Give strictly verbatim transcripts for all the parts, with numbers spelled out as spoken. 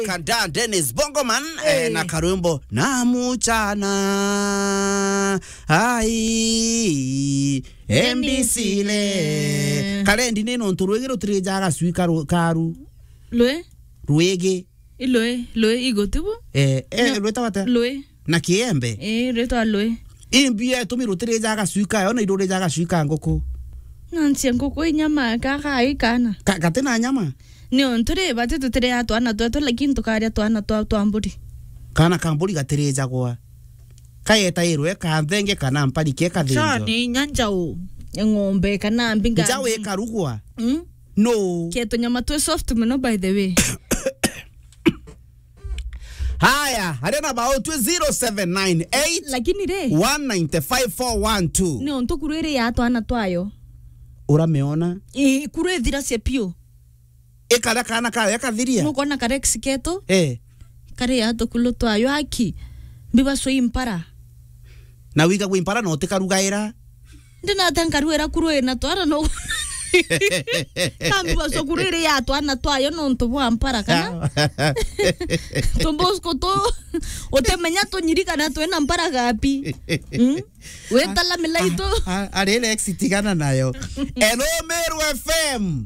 Kanda Dennis Bongoman hey. eh, na karumbo na mchana ai embisile kalendi neno nturuegero tirejaga sui karu karu loe ruege iloe loe igotibu eh eh loe tawata loe na kiembe eh reto loe imbie tumiro tirejaga sui ka ona irorejaga sui ka ngoko nansi ngoko inyama kaka ikana katena nyama ni onture bate tutere atwana twato lakini tukari atwana twa twamburi kana kamburi gatereja gwa kayeta irwe kanthenge kana mpari ke kathinjo shani nyanjao ngombe kana mbinga njao ekarugwa mm? no keto nyama twe soft muno by the way haya harena about zero seven nine eight lakini re one nine five four one two ni onto kurere ya atwana twayo urameona e kure thira cia pio ekara kana kaya kathiria nuko na karex keto eh kare ya to kulo ayo aki biba so impara na wiga gwe impara no tekarugaira ndina tankaruera kuruwe na twara no kambi baso kurere ya twana twayo no ntobo ampara kana tombosko to otemenya to nyirika na to ena mpara gapi mm? weta la milaito arele exitigana nayo Hello Meru F M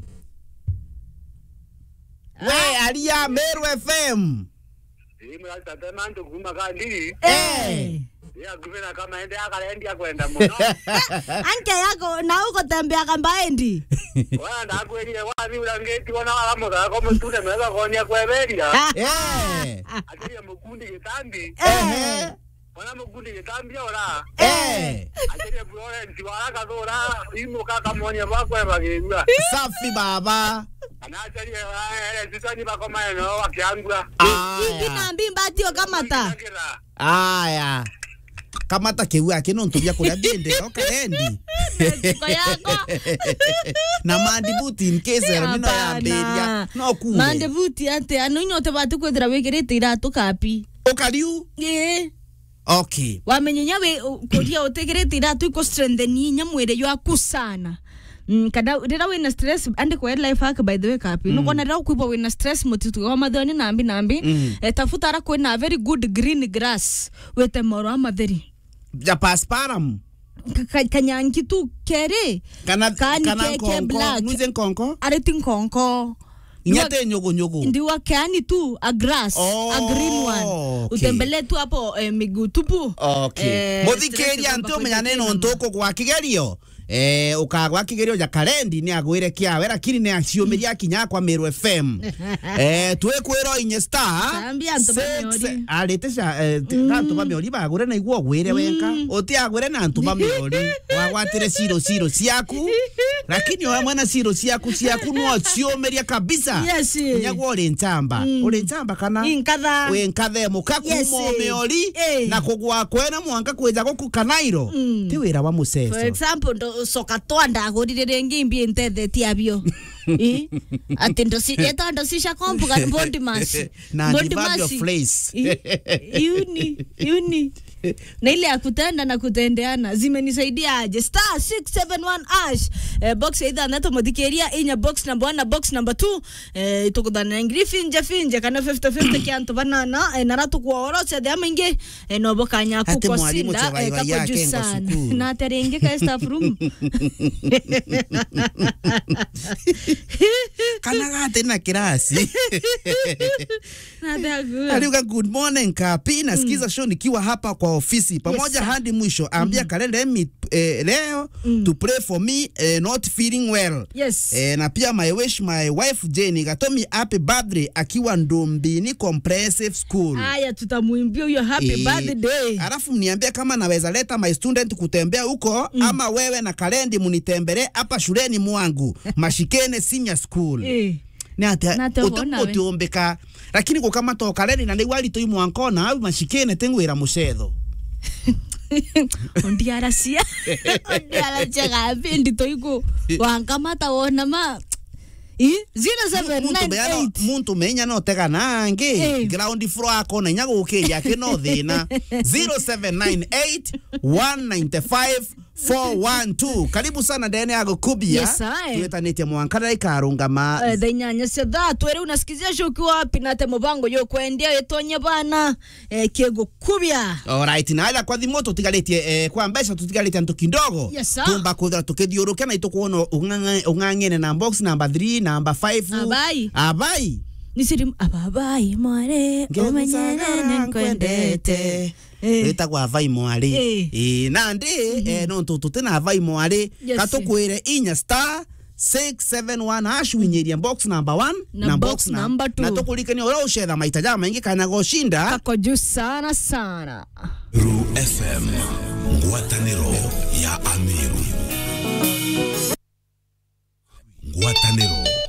we alia Meru F M Imo alta mando kuma kandiri eh ya kuvena kama ende akalendi akwenda muno anke yako na uko tembea kamba endi wana ndakweli wapi ulangeti wana alamo za kama student naweza kuonia kweberia eh atiri mukundi kitambi eh wana mukundi kitambi ora eh atiri bure ndiwala kadora imo kaka monia bakwe bagirura safi baba anatari eh sitani bakoma no wakiangura hivi na mbimba tio kamata aya kamata kewe ake no ntubia kuria bende okaendi kwa yako na mandi buti in case era mino ya beria no ku mandi buti ate anu nyote batu kwethira wigirite iratu kapi okariu eh okay wamenyenya we kuria utegirite iratu iko strengtheni nyamwire yo kusana Mm, kada rira we na stress ande kwa life hack by the way kapi mm. no kona rira kuipa we na stress motitu wa madhoni nambi nambi mm. e, tafuta ara kwa na very good green grass we temoro amadheri ya pasparam kanyangi tu kere kana kani kana keke black nuze nkonko areti nkonko nyate nyogo nyogo ndiwa kani tu a grass oh, a green one okay. Utembele tu hapo eh, miguu tupu okay eh, modhikeri anto menyaneno ntoko kwa kigerio eh ukagwa kigerio ya kalendi ni agwire kiawe lakini ni aciomeria kinya kwa Meru F M eh twekwero inye star ambia ntumamiori alete sha ntumamiori bagure na igwo gwire wenka oti agwire na ntumamiori wagwatire zero zero ciaku lakini wa mwana zero ciaku ciaku no aciomeria kabisa yes nyagwo ri ntamba uri ntamba kana inkatha we nkathe mukaku yes. Momeori hey. Na kugwa kwena mwanka kweza goku kanairo mm. ti wira wa museso for example ndo soka twanda gorire rengi mbie nthethe ti abio eh atendo si eta ndo si shakompu kan bondi masi bondi masi uni uni na ile akutenda na kutendeana zimenisaidia aje star six seven one ash eh, box either nato modikeria inya box number one na box number two eh itokudana ngrifinje finje kana fifty fifty kianto banana eh, naratu kuorose de aminge eh, no bokanya kukosinda eh, kako jusana na terenge ka staff room kana gate na kirasi na dagu aliuka good morning kapi na sikiza show nikiwa hapa kwa ofisi pamoja yes, hadi mwisho ambia mm -hmm. Kalenda emi eh, leo mm. to pray for me eh, not feeling well yes eh, na pia my wish my wife Jenny gatomi happy birthday akiwa Ndombini Comprehensive School. Haya tutamuimbia hiyo happy eh, birthday. Alafu mniambia kama naweza leta my student kutembea huko mm. ama wewe na Kalendi munitembele hapa shuleni mwangu Mashikene Senior School. Eh. Ni ata utombeka lakini kwa kama to Kalendi na ndi wali to imwankona au Mashikene tengwira mucetho ondiara cia ondiara chega bendi toiko wangamata wona ma eh zero seven nine eight muntu menya no tega nange ground floor akona nyago ukiria ke no thina zero seven nine eight one nine five four one two. Karibu sana ndene yago kubia. Yes, aye. Tuetanite mwankara ikarungama. Uh, Dainyanya sedha twere unasikizia shoki wapi nate mubango yo kwendea yetonye bana eh, kiego kubia. Alright, na ala kwa thimoto tigalete eh, kwa mbesa tutigalete anto kindogo. Yes, tumba kudra tukedioroka na itokuona ungangene na box number three, number five. Abai. Abai. Nisiri ababai mware omenyene nkwendete. Eta kwa vai mwari eh nandi eh no tutu na vai mwari katukwire inya star six seven one hash winyeria box number one na box number two na tukulikani ora ushedha maita jama maingi kana goshinda kako juu sana sana. Ru F M ngwataniro ya Amiru, ngwataniro